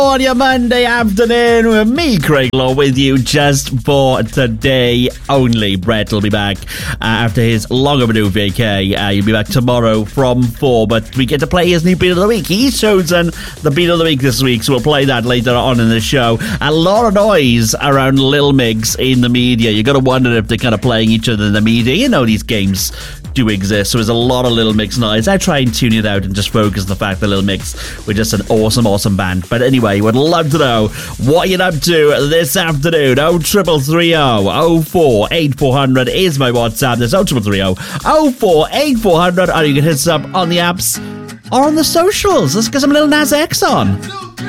On your Monday afternoon with me, Craig Law, with you just for today only. Brett will be back after his long overdue vacay. He'll be back tomorrow from 4, but we get to play his new Beat of the Week. He's chosen the Beat of the Week this week, so we'll play that later on in the show. A lot of noise around Little Mix in the media. You got to wonder if they're kind of playing each other in the media. You know these games do exist, so there's a lot of Little Mix noise. I try and tune it out and just focus on the fact that Little Mix were just an awesome band. But anyway, would love to know what you're up to this afternoon. 03330 04 8400 is my WhatsApp. There's 03330 04 8400, or you can hit us up on the apps or on the socials. Let's get some Lil Nas X on.